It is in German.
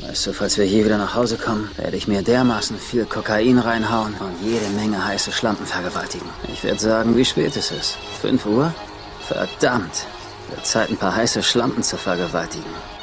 Weißt du, falls wir hier wieder nach Hause kommen, werde ich mir dermaßen viel Kokain reinhauen und jede Menge heiße Schlampen vergewaltigen. Ich werde sagen, wie spät es ist. 5 Uhr? Verdammt. Wird Zeit, ein paar heiße Schlampen zu vergewaltigen.